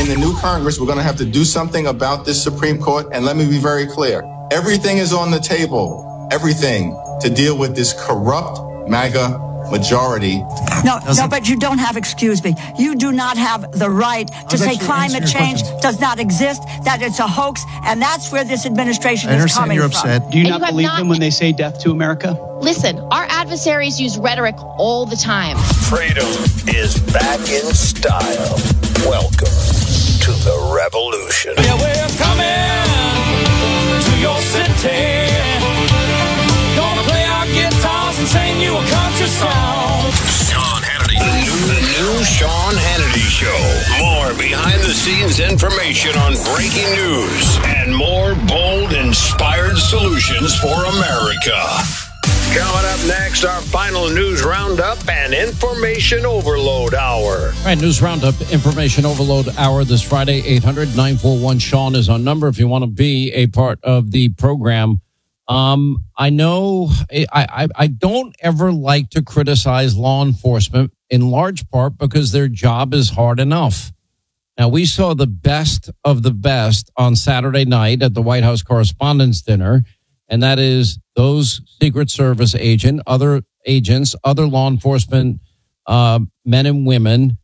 in the new Congress, we're going to have to do something about this Supreme Court. And let me be very clear. Everything is on the table. Everything to deal with this corrupt MAGA majority. No, but you don't have, excuse me, you do not have the right to say climate change does not exist, that it's a hoax, and that's where this administration is coming from. Upset. Do you not believe them when they say death to America? Listen, our adversaries use rhetoric all the time. Freedom is back in style. Welcome to the revolution. Yeah, we're coming to your city. Gonna play our guitars and sing you a country song. Sean Hannity. The new Sean Hannity Show. More behind-the-scenes information on breaking news and more bold, inspired solutions for America. Coming up next, our final news roundup and information overload hour. All right, news roundup, information overload hour this Friday. 800-941-SEAN is our number if you want to be a part of the program. I know I don't ever like to criticize law enforcement in large part because their job is hard enough. Now, we saw the best of the best on Saturday night at the White House Correspondents' Dinner, and that is those Secret Service other agents, other law enforcement men and women,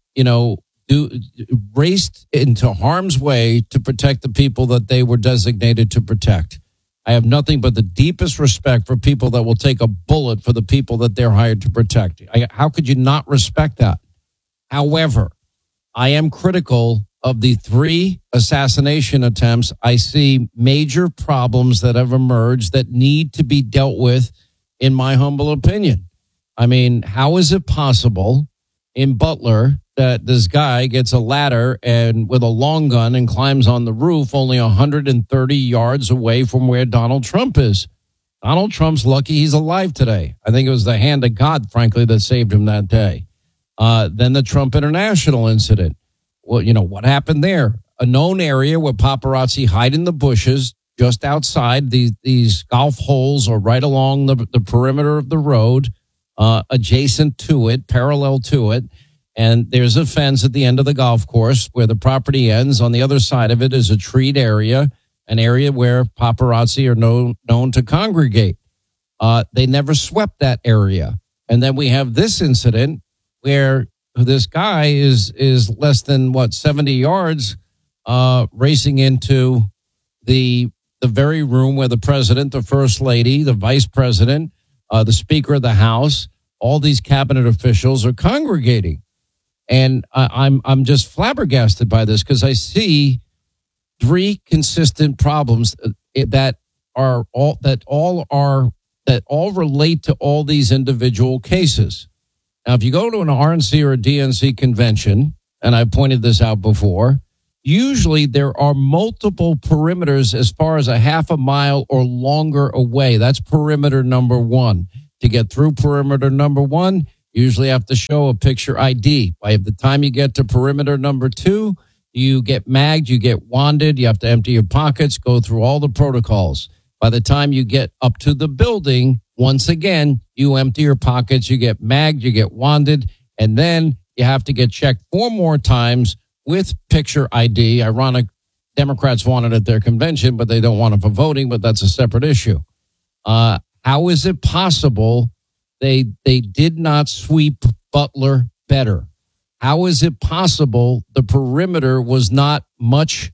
raced into harm's way to protect the people that they were designated to protect. I have nothing but the deepest respect for people that will take a bullet for the people that they're hired to protect. How could you not respect that? However, I am critical of the 3 assassination attempts. I see major problems that have emerged that need to be dealt with, in my humble opinion. I mean, how is it possible in Butler that this guy gets a ladder and with a long gun and climbs on the roof only 130 yards away from where Donald Trump is? Donald Trump's lucky he's alive today. I think it was the hand of God, frankly, that saved him that day. Then the Trump International incident. Well, what happened there? A known area where paparazzi hide in the bushes just outside these golf holes or right along the perimeter of the road, adjacent to it, parallel to it. And there's a fence at the end of the golf course where the property ends. On the other side of it is a treed area, an area where paparazzi are known to congregate. They never swept that area. And then we have this incident where this guy is less than 70 yards racing into the very room where the president, the first lady, the vice president, the speaker of the House, all these cabinet officials are congregating. And I'm just flabbergasted by this because I see 3 consistent problems that all relate to all these individual cases. Now, if you go to an RNC or a DNC convention, and I've pointed this out before, usually there are multiple perimeters as far as a half a mile or longer away. That's perimeter number 1. To get through perimeter number 1, you usually have to show a picture ID. By the time you get to perimeter number 2, you get magged, you get wanded, you have to empty your pockets, go through all the protocols. By the time you get up to the building, once again, you empty your pockets, you get magged, you get wanded, and then you have to get checked 4 more times with picture ID. Ironic, Democrats want it at their convention, but they don't want it for voting, but that's a separate issue. How is it possible they did not sweep Butler better? How is it possible the perimeter was not much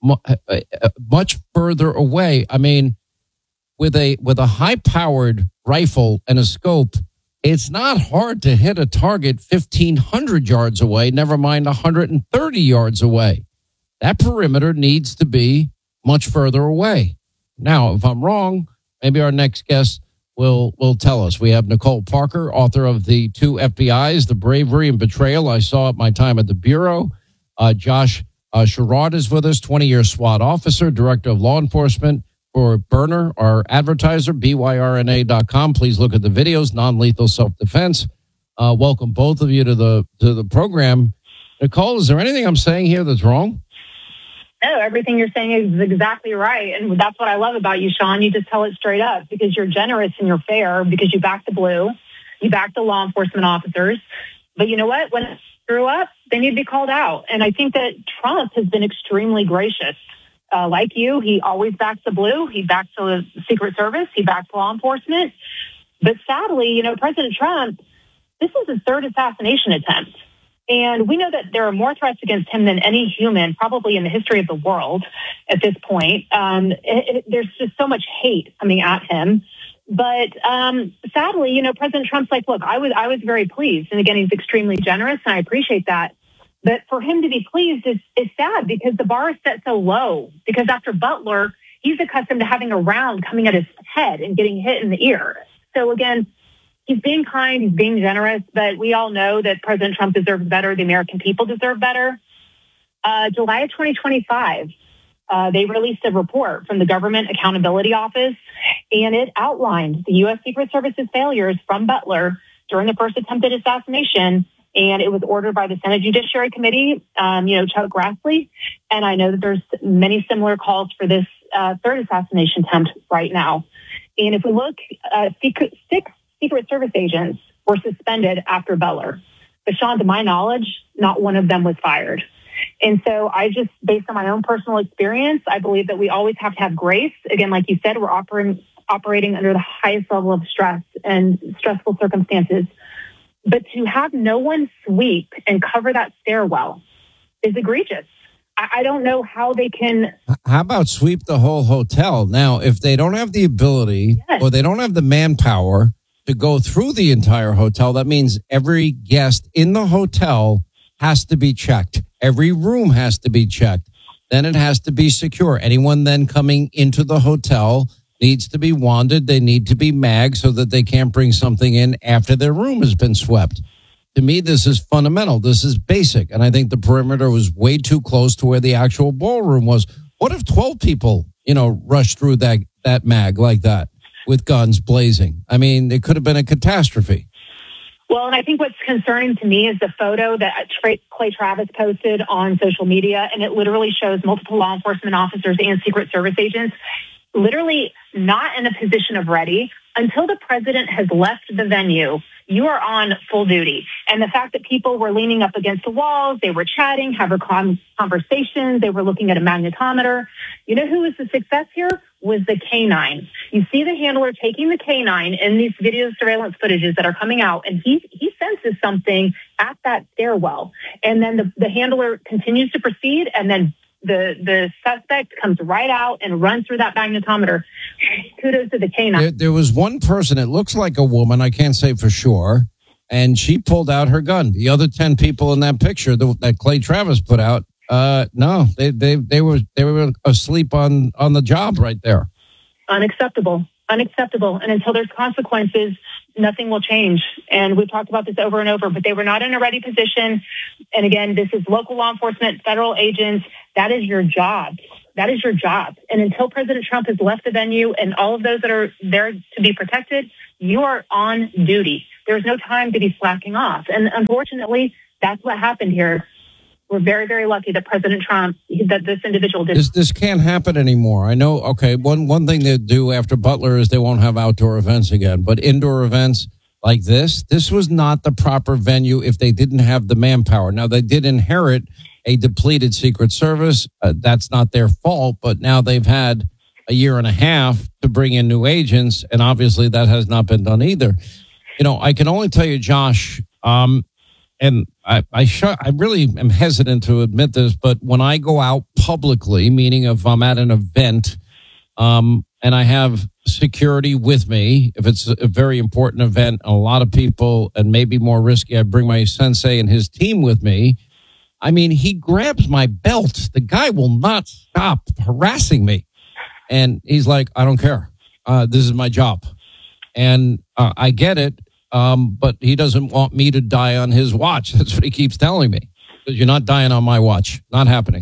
further away? I mean, with a high-powered rifle and a scope, it's not hard to hit a target 1,500 yards away, never mind 130 yards away. That perimeter needs to be much further away. Now, if I'm wrong, maybe our next guest will tell us. We have Nicole Parker, author of The 2 FBIs, The Bravery and Betrayal I Saw at My Time at the Bureau. Josh Sherrod is with us, 20-year SWAT officer, director of law enforcement for Burner, our advertiser, byrna.com. Please look at the videos, non-lethal self-defense. Welcome both of you to the program. Nicole, is there anything I'm saying here that's wrong? No, everything you're saying is exactly right. And that's what I love about you, Sean. You just tell it straight up because you're generous and you're fair because you back the blue, you back the law enforcement officers. But you know what? When screw up, they need to be called out. And I think that Trump has been extremely gracious. Like you, he always backs the blue. He backs the Secret Service. He backs law enforcement. But sadly, President Trump, this is his third assassination attempt. And we know that there are more threats against him than any human, probably in the history of the world at this point. There's just so much hate coming at him. But sadly, President Trump's like, look, I was very pleased. And again, he's extremely generous, and I appreciate that. But for him to be pleased is sad because the bar is set so low. Because after Butler, he's accustomed to having a round coming at his head and getting hit in the ear. So again, he's being kind, he's being generous, but we all know that President Trump deserves better. The American people deserve better. July of 2025, they released a report from the Government Accountability Office, and it outlined the U.S. Secret Service's failures from Butler during the first attempted assassination. And it was ordered by the Senate Judiciary Committee, Chuck Grassley. And I know that there's many similar calls for this third assassination attempt right now. And if we look, 6 Secret Service agents were suspended after Butler. But Sean, to my knowledge, not one of them was fired. And so I just, based on my own personal experience, I believe that we always have to have grace. Again, like you said, we're operating under the highest level of stress and stressful circumstances. But to have no one sweep and cover that stairwell is egregious. I don't know how they can. How about sweep the whole hotel? Now, if they don't have the ability or they don't have the manpower to go through the entire hotel, that means every guest in the hotel has to be checked. Every room has to be checked. Then it has to be secure. Anyone then coming into the hotel needs to be wanded. They need to be magged so that they can't bring something in after their room has been swept. To me, this is fundamental. This is basic. And I think the perimeter was way too close to where the actual ballroom was. What if 12 people, rushed through that mag like that with guns blazing? I mean, it could have been a catastrophe. Well, and I think what's concerning to me is the photo that Clay Travis posted on social media, and it literally shows multiple law enforcement officers and Secret Service agents literally not in a position of ready. Until the president has left the venue, you are on full duty. And the fact that people were leaning up against the walls, they were chatting, having conversations, they were looking at a magnetometer. You know who was the success here? Was the K9. You see the handler taking the K9 in these video surveillance footages that are coming out, and he senses something at that stairwell. And then the handler continues to proceed, and then the suspect comes right out and runs through that magnetometer. Kudos to the K9. There was one person, it looks like a woman, I can't say for sure, and she pulled out her gun. The other 10 people in that picture that Clay Travis put out, no, they were asleep on the job right there. Unacceptable. And until there's consequences, nothing will change. And we've talked about this over and over, but they were not in a ready position. And again, this is local law enforcement, federal agents. That is your job. And until President Trump has left the venue and all of those that are there to be protected, you are on duty. There's no time to be slacking off. And unfortunately, that's what happened here. We're very, very lucky that President Trump, that this individual did. This can't happen anymore. I know, okay, one thing they do after Butler is they won't have outdoor events again. But indoor events like this was not the proper venue if they didn't have the manpower. Now, they did inherit a depleted Secret Service. That's not their fault, but now they've had a year and a half to bring in new agents, and obviously that has not been done either. I can only tell you, Josh, and I really am hesitant to admit this, but when I go out publicly, meaning if I'm at an event, and I have security with me, if it's a very important event, a lot of people, and maybe more risky, I bring my sensei and his team with me. I mean, he grabs my belt. The guy will not stop harassing me. And he's like, I don't care. This is my job. And I get it. But he doesn't want me to die on his watch. That's what he keeps telling me. Because you're not dying on my watch. Not happening.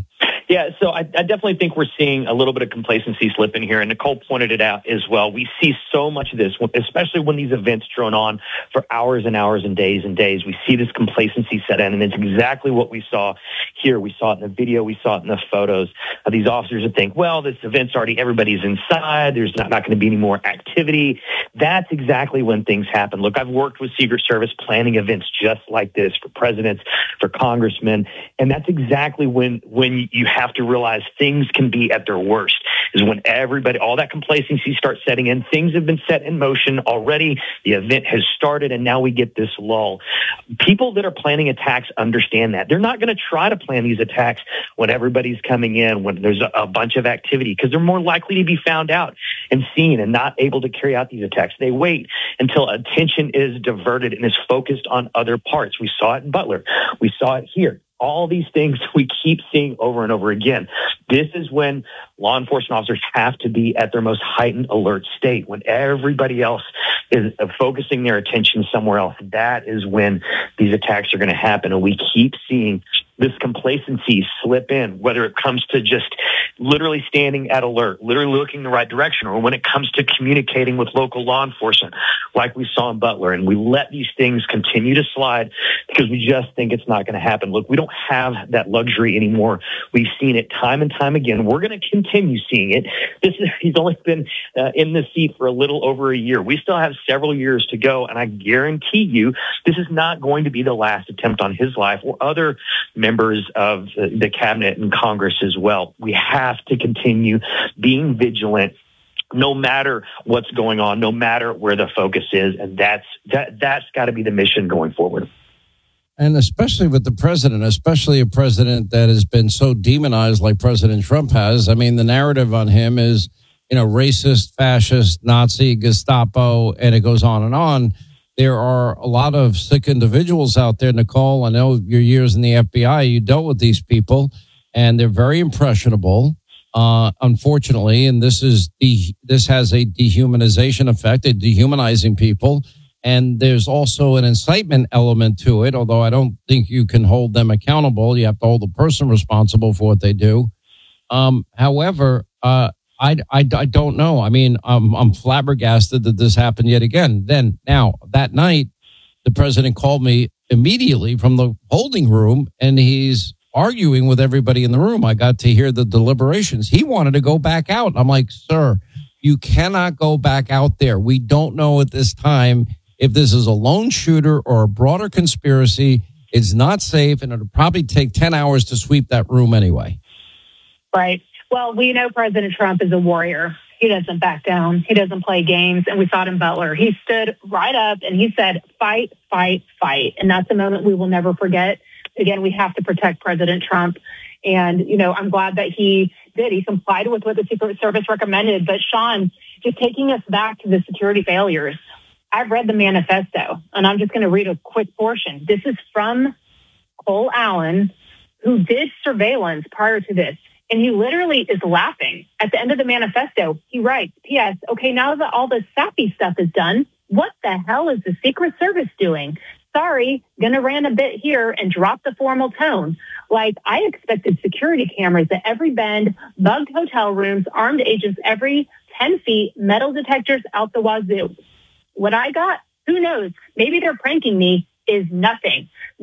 Yeah, so I definitely think we're seeing a little bit of complacency slip in here, and Nicole pointed it out as well. We see so much of this, especially when these events drone on for hours and hours and days. We see this complacency set in, and it's exactly what we saw here. We saw it in the video. We saw it in the photos of these officers that think, well, this event's already, everybody's inside. There's not going to be any more activity. That's exactly when things happen. Look, I've worked with Secret Service planning events just like this for presidents, for congressmen, and that's exactly when you have to realize things can be at their worst, is when all that complacency starts setting in. Things have been set in motion already. The event has started, and now we get this lull. People that are planning attacks understand that. They're not going to try to plan these attacks when everybody's coming in, when there's a bunch of activity, because they're more likely to be found out and seen and not able to carry out these attacks. They wait until attention is diverted and is focused on other parts. We saw it in Butler. We saw it here. All these things we keep seeing over and over again. This is when law enforcement officers have to be at their most heightened alert state, when everybody else is focusing their attention somewhere else. That is when these attacks are going to happen. And we keep seeing this complacency slip in, whether it comes to just literally standing at alert, literally looking the right direction, or when it comes to communicating with local law enforcement, like we saw in Butler. And we let these things continue to slide because we just think it's not going to happen. Look, we don't have that luxury anymore. We've seen it time and time again. We're going to continue seeing it. He's only been in the seat for a little over a year. We still have several years to go, and I guarantee you this is not going to be the last attempt on his life or other members of the cabinet and Congress as well. We have to continue being vigilant no matter what's going on, no matter where the focus is. And that's got to be the mission going forward. And especially with the president, especially a president that has been so demonized like President Trump has. I mean, the narrative on him is, racist, fascist, Nazi, Gestapo, and it goes on and on. There are a lot of sick individuals out there, Nicole. I know your years in the FBI, you dealt with these people, and they're very impressionable, unfortunately. And this has a dehumanization effect, a dehumanizing people. And there's also an incitement element to it, although I don't think you can hold them accountable. You have to hold the person responsible for what they do. However, I don't know. I mean, I'm flabbergasted that this happened yet again. Now, that night, the president called me immediately from the holding room, and he's arguing with everybody in the room. I got to hear the deliberations. He wanted to go back out. I'm like, sir, you cannot go back out there. We don't know at this time if this is a lone shooter or a broader conspiracy. It's not safe, and it'll probably take 10 hours to sweep that room anyway. Right. Well, we know President Trump is a warrior. He doesn't back down. He doesn't play games. And we saw it in Butler. He stood right up and he said, fight, fight, fight. And that's a moment we will never forget. Again, we have to protect President Trump. And, I'm glad that he did. He complied with what the Secret Service recommended. But Sean, just taking us back to the security failures, I've read the manifesto, and I'm just going to read a quick portion. This is from Cole Allen, who did surveillance prior to this. And he literally is laughing. At the end of the manifesto, he writes, P.S., okay, now that all the sappy stuff is done, what the hell is the Secret Service doing? Sorry, gonna rant a bit here and drop the formal tone. Like, I expected security cameras at every bend, bugged hotel rooms, armed agents every 10 feet, metal detectors out the wazoo. What I got? Who knows? Maybe they're pranking me is nothing.